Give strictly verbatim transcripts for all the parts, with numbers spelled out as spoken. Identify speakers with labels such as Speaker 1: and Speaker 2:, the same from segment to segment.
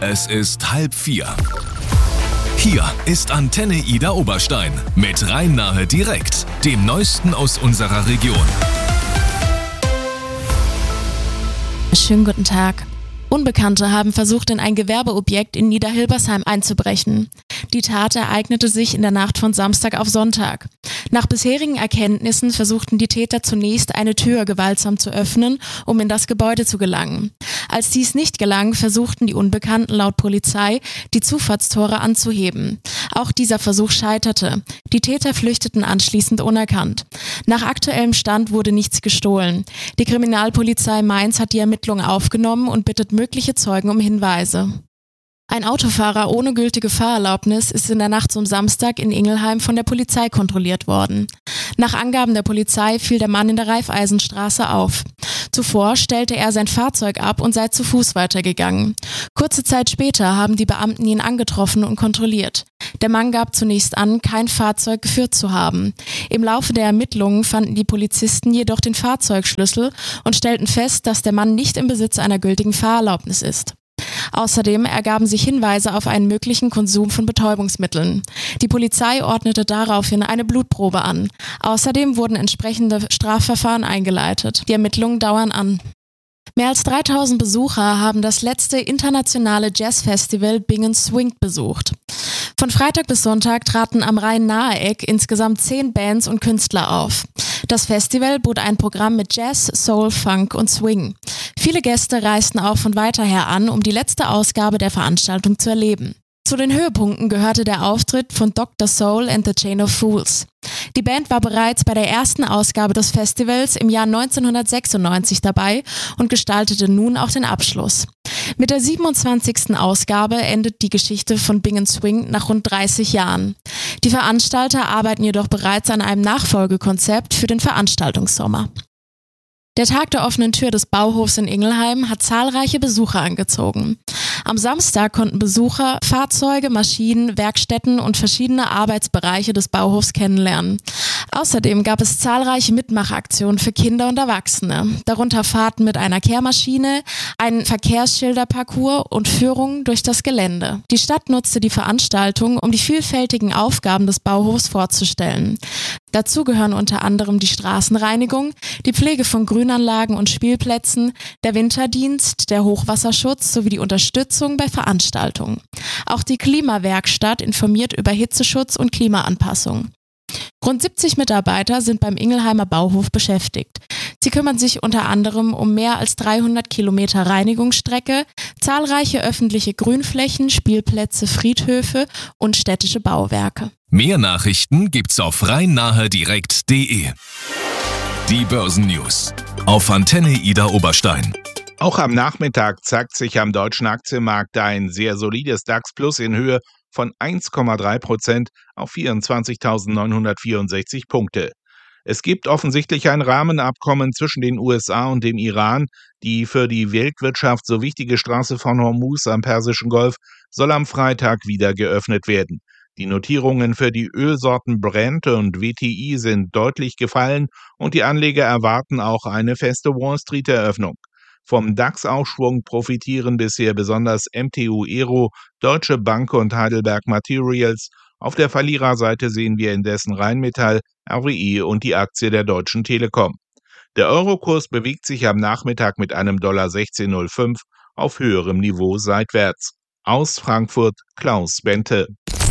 Speaker 1: Es ist halb vier. Hier ist Antenne Ida Oberstein mit Rhein-Nahe direkt, dem Neuesten aus unserer Region.
Speaker 2: Schönen guten Tag. Unbekannte haben versucht, in ein Gewerbeobjekt in Niederhilbersheim einzubrechen. Die Tat ereignete sich in der Nacht von Samstag auf Sonntag. Nach bisherigen Erkenntnissen versuchten die Täter zunächst, eine Tür gewaltsam zu öffnen, um in das Gebäude zu gelangen. Als dies nicht gelang, versuchten die Unbekannten laut Polizei, die Zufahrtstore anzuheben. Auch dieser Versuch scheiterte. Die Täter flüchteten anschließend unerkannt. Nach aktuellem Stand wurde nichts gestohlen. Die Kriminalpolizei Mainz hat die Ermittlungen aufgenommen und bittet mögliche Zeugen um Hinweise. Ein Autofahrer ohne gültige Fahrerlaubnis ist in der Nacht zum Samstag in Ingelheim von der Polizei kontrolliert worden. Nach Angaben der Polizei fiel der Mann in der Raiffeisenstraße auf. Zuvor stellte er sein Fahrzeug ab und sei zu Fuß weitergegangen. Kurze Zeit später haben die Beamten ihn angetroffen und kontrolliert. Der Mann gab zunächst an, kein Fahrzeug geführt zu haben. Im Laufe der Ermittlungen fanden die Polizisten jedoch den Fahrzeugschlüssel und stellten fest, dass der Mann nicht im Besitz einer gültigen Fahrerlaubnis ist. Außerdem ergaben sich Hinweise auf einen möglichen Konsum von Betäubungsmitteln. Die Polizei ordnete daraufhin eine Blutprobe an. Außerdem wurden entsprechende Strafverfahren eingeleitet. Die Ermittlungen dauern an. Mehr als dreitausend Besucher haben das letzte internationale Jazzfestival Bingen Swing besucht. Von Freitag bis Sonntag traten am Rhein-Nahe-Eck insgesamt zehn Bands und Künstler auf. Das Festival bot ein Programm mit Jazz, Soul, Funk und Swing. Viele Gäste reisten auch von weiter her an, um die letzte Ausgabe der Veranstaltung zu erleben. Zu den Höhepunkten gehörte der Auftritt von Doktor Soul and the Chain of Fools. Die Band war bereits bei der ersten Ausgabe des Festivals im Jahr neunzehnhundertsechsundneunzig dabei und gestaltete nun auch den Abschluss. Mit der siebenundzwanzigsten Ausgabe endet die Geschichte von Bingen Swing nach rund dreißig Jahren. Die Veranstalter arbeiten jedoch bereits an einem Nachfolgekonzept für den Veranstaltungssommer. Der Tag der offenen Tür des Bauhofs in Ingelheim hat zahlreiche Besucher angezogen. Am Samstag konnten Besucher Fahrzeuge, Maschinen, Werkstätten und verschiedene Arbeitsbereiche des Bauhofs kennenlernen. Außerdem gab es zahlreiche Mitmachaktionen für Kinder und Erwachsene, darunter Fahrten mit einer Kehrmaschine, einen Verkehrsschilderparcours und Führungen durch das Gelände. Die Stadt nutzte die Veranstaltung, um die vielfältigen Aufgaben des Bauhofs vorzustellen. Dazu gehören unter anderem die Straßenreinigung, die Pflege von Grünanlagen und Spielplätzen, der Winterdienst, der Hochwasserschutz sowie die Unterstützung bei Veranstaltungen. Auch die Klimawerkstatt informiert über Hitzeschutz und Klimaanpassung. Rund siebzig Mitarbeiter sind beim Ingelheimer Bauhof beschäftigt. Sie kümmern sich unter anderem um mehr als dreihundert Kilometer Reinigungsstrecke, zahlreiche öffentliche Grünflächen, Spielplätze, Friedhöfe und städtische Bauwerke.
Speaker 1: Mehr Nachrichten gibt's auf rhein-nahe direkt punkt de. Die Börsennews auf Antenne Ida Oberstein.
Speaker 3: Auch am Nachmittag zeigt sich am deutschen Aktienmarkt ein sehr solides DAX-Plus in Höhe von eins Komma drei Prozent auf vierundzwanzigtausendneunhundertvierundsechzig Punkte. Es gibt offensichtlich ein Rahmenabkommen zwischen den U S A und dem Iran. Die für die Weltwirtschaft so wichtige Straße von Hormuz am Persischen Golf soll am Freitag wieder geöffnet werden. Die Notierungen für die Ölsorten Brent und W T I sind deutlich gefallen und die Anleger erwarten auch eine feste Wall-Street-Eröffnung. Vom DAX-Aufschwung profitieren bisher besonders M T U Aero, Deutsche Bank und Heidelberg Materials. Auf der Verliererseite sehen wir indessen Rheinmetall, R W E und die Aktie der Deutschen Telekom. Der Eurokurs bewegt sich am Nachmittag mit einem Dollar sechzehn Komma null fünf auf höherem Niveau seitwärts. Aus Frankfurt Klaus Bente.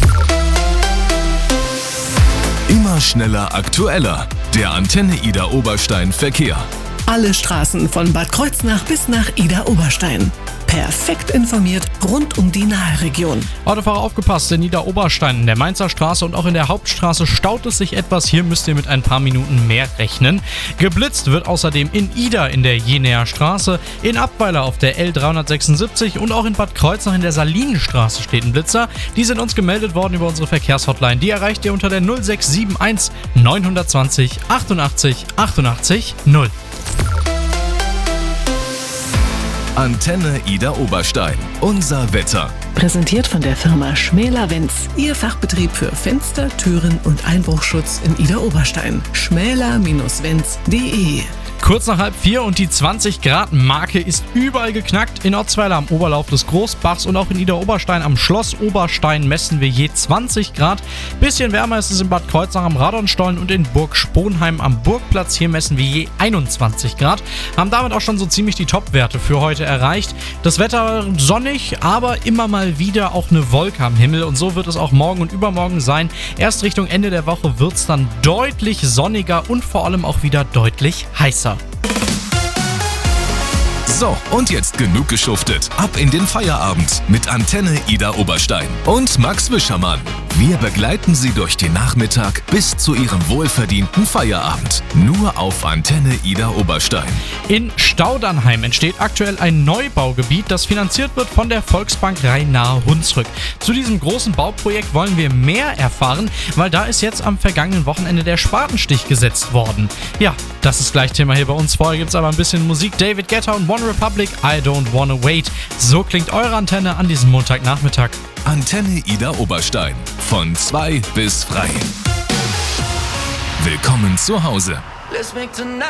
Speaker 1: Immer schneller, aktueller. Der Antenne Ida Oberstein Verkehr.
Speaker 4: Alle Straßen von Bad Kreuznach bis nach Ida Oberstein. Perfekt informiert rund um die Nahe-Region.
Speaker 5: Autofahrer aufgepasst, in Ida Oberstein, in der Mainzer Straße und auch in der Hauptstraße staut es sich etwas. Hier müsst ihr mit ein paar Minuten mehr rechnen. Geblitzt wird außerdem in Ida in der Jenaer Straße, in Abweiler auf der L dreihundertsechsundsiebzig und auch in Bad Kreuznach in der Salinenstraße steht ein Blitzer. Die sind uns gemeldet worden über unsere Verkehrshotline. Die erreicht ihr unter der null sechs sieben eins neun zwei null achtundachtzig achtundachtzig null.
Speaker 1: Antenne Ida Oberstein. Unser Wetter.
Speaker 4: Präsentiert von der Firma Schmäler-Wenz. Ihr Fachbetrieb für Fenster, Türen und Einbruchschutz in Ida Oberstein. schmäler Bindestrich wenz punkt de
Speaker 5: Kurz nach halb vier und die zwanzig Grad Marke ist überall geknackt. In Otzweiler am Oberlauf des Großbachs und auch in Idar-Oberstein am Schloss Oberstein messen wir je zwanzig Grad. Bisschen wärmer ist es in Bad Kreuznach am Radonstollen und in Burg Sponheim am Burgplatz. Hier messen wir je einundzwanzig Grad. Haben damit auch schon so ziemlich die Topwerte für heute erreicht. Das Wetter sonnig, aber immer mal wieder auch eine Wolke am Himmel. Und so wird es auch morgen und übermorgen sein. Erst Richtung Ende der Woche wird es dann deutlich sonniger und vor allem auch wieder deutlich heißer.
Speaker 1: So, und jetzt genug geschuftet. Ab in den Feierabend mit Antenne Idar Oberstein und Max Wischermann. Wir begleiten Sie durch den Nachmittag bis zu Ihrem wohlverdienten Feierabend. Nur auf Antenne Idar Oberstein.
Speaker 5: In Staudernheim entsteht aktuell ein Neubaugebiet, das finanziert wird von der Volksbank Rhein-Nahe-Hunsrück. Zu diesem großen Bauprojekt wollen wir mehr erfahren, weil da ist jetzt am vergangenen Wochenende der Spatenstich gesetzt worden. Ja, das ist gleich Thema hier bei uns. Vorher gibt es aber ein bisschen Musik. David Guetta und One Republic, I Don't Wanna Wait. So klingt eure Antenne an diesem Montagnachmittag.
Speaker 1: Antenne Idar Oberstein. Von zwei bis frei. Willkommen zu Hause.
Speaker 6: Let's make tonight